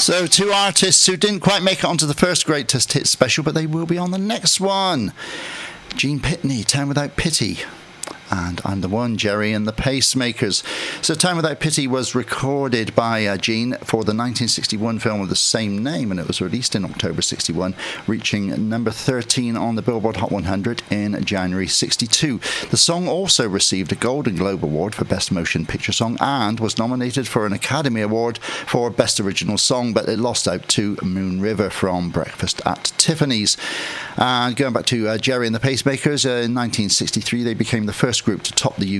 So, two artists who didn't quite make it onto the first Greatest Hits special, but they will be on the next one. Gene Pitney, Time Without Pity. And I'm the One, Gerry and the Pacemakers. So Time Without Pity was recorded by Gene for the 1961 film of the same name, and it was released in October 61, reaching number 13 on the Billboard Hot 100 in January 62. The song also received a Golden Globe Award for Best Motion Picture Song and was nominated for an Academy Award for Best Original Song, but it lost out to Moon River from Breakfast at Tiffany's. And going back to Gerry and the Pacemakers, in 1963 they became the first group to top the